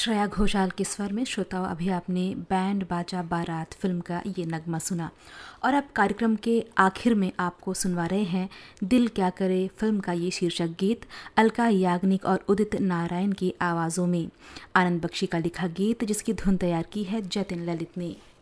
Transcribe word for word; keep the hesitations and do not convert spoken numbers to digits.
श्रेया घोषाल के स्वर में श्रोताओं अभी आपने बैंड बाजा बारात फिल्म का ये नगमा सुना। और अब कार्यक्रम के आखिर में आपको सुनवा रहे हैं दिल क्या करे फिल्म का ये शीर्षक गीत अलका याग्निक और उदित नारायण की आवाज़ों में। आनंद बख्शी का लिखा गीत जिसकी धुन तैयार की है जतिन ललित ने।